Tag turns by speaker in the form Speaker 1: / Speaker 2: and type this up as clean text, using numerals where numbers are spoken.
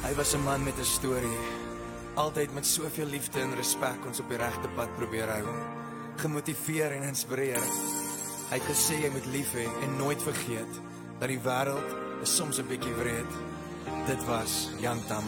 Speaker 1: Hy was 'n man met 'n storie. Altyd met soveel liefde en respek ons op die regte pad probeer hou. Gemotiveer en inspireer. Hy het gesê jy moet lief hê en nooit vergeet dat die wêreld is soms 'n bietjie wreed. Dit was Jan Tam.